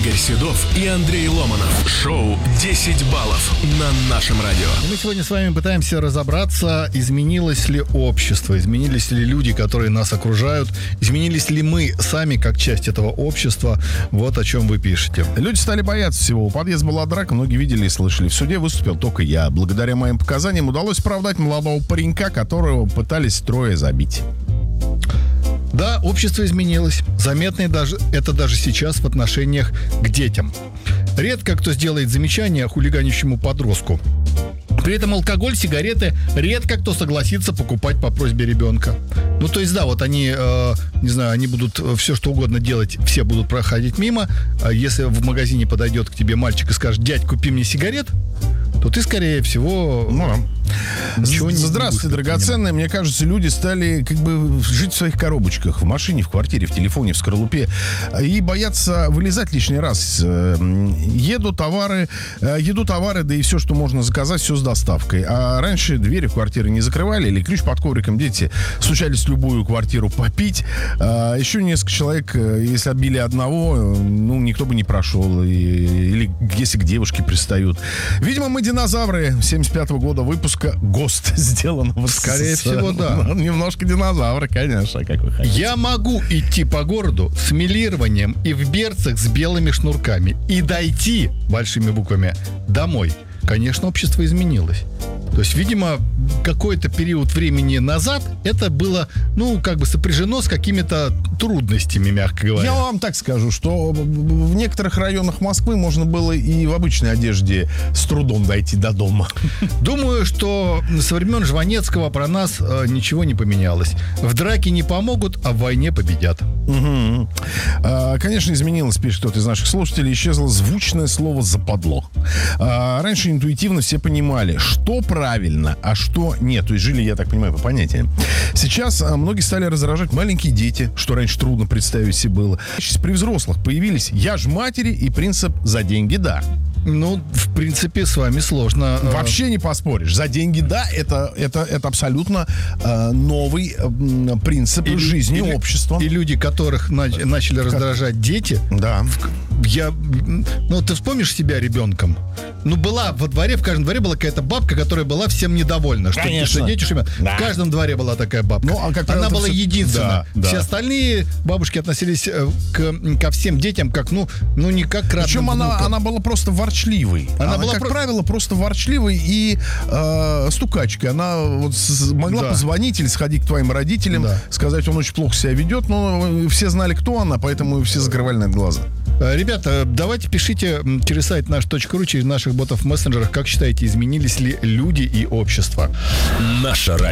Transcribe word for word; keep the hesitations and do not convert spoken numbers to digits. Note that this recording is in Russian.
Игорь Седов и Андрей Ломанов. Шоу «десять баллов» на нашем радио. Мы сегодня с вами пытаемся разобраться, изменилось ли общество, изменились ли люди, которые нас окружают, изменились ли мы сами как часть этого общества. Вот о чем вы пишете. Люди стали бояться всего. У подъезда была драка, многие видели и слышали. В суде выступил только я. Благодаря моим показаниям удалось оправдать молодого паренька, которого пытались трое забить. Да, общество изменилось. Заметно даже, это даже сейчас в отношениях к детям. Редко кто сделает замечание хулиганящему подростку. При этом алкоголь, сигареты редко кто согласится покупать по просьбе ребенка. Ну, то есть, да, вот они, э, не знаю, они будут все что угодно делать, все будут проходить мимо. А если в магазине подойдет к тебе мальчик и скажет: дядь, купи мне сигарет, то ты, скорее всего... Ну, ничего не Здравствуйте, не драгоценные. Мне кажется, люди стали как бы жить в своих коробочках. В машине, в квартире, в телефоне, в скорлупе. И боятся вылезать лишний раз. Едут товары, едут товары, да и все, что можно заказать, все с доставкой. А раньше двери в квартиры не закрывали, или ключ под ковриком. Дети стучались в любую квартиру попить. А еще несколько человек, если отбили одного, ну, никто бы не прошел. Или если к девушке пристают. Видимо, мы динозавры семьдесят пятого года выпуска ГОСТ сделанного. Скорее всего, да. Немножко динозавры, конечно, как вы хотите. Я могу идти по городу с милированием и в берцах с белыми шнурками и дойти, большими буквами, домой. Конечно, общество изменилось. То есть, видимо, какой-то период времени назад это было, ну, как бы сопряжено с какими-то трудностями, мягко говоря. Я вам так скажу, что в некоторых районах Москвы можно было и в обычной одежде с трудом дойти до дома. Думаю, что со времен Жванецкого про нас э, ничего не поменялось. В драке не помогут, а в войне победят. Угу. А, конечно, изменилось, пишет кто-то из наших слушателей, исчезло звучное слово «западло». А, раньше интуитивно все понимали, что правильно, а что нет. То есть жили, я так понимаю, по понятиям. Сейчас а, многие стали раздражать маленькие дети, что раньше трудно представить себе было. Сейчас при взрослых появились «я ж матери» и принцип «за деньги да». Ну, в принципе, с вами сложно. Вообще не поспоришь. За деньги, да, это, это, это абсолютно э, новый э, принцип и, жизни и, общества. И люди, которых нач- начали как? раздражать дети. Да. Я, ну, ты вспомнишь себя ребенком? Ну, была во дворе, в каждом дворе была какая-то бабка, которая была всем недовольна. Что, что дети, что... Да. В каждом дворе была такая бабка. Ну, а как Она была все... единственная. Да, все да. остальные бабушки относились к, ко всем детям как, ну, ну не как к родным Причем она, она была просто ворчливой. Она, она была, как про... правило, просто ворчливой и э, стукачкой. Она вот с, могла да. позвонить или сходить к твоим родителям, да. сказать, он очень плохо себя ведет, но все знали, кто она, поэтому все закрывали на это глаза. Ребята, давайте пишите через сайт наш точка ру, через наших ботов в мессенджерах, как считаете, изменились ли люди и общество. Наша